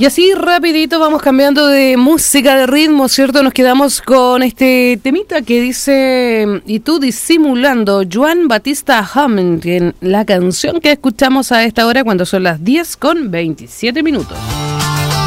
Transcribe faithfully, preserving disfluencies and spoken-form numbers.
Y así rapidito vamos cambiando de música, de ritmo, ¿cierto? Nos quedamos con este temita que dice, y tú disimulando, Joan Batista Hammond, en la canción que escuchamos a esta hora cuando son las diez con veintisiete minutos.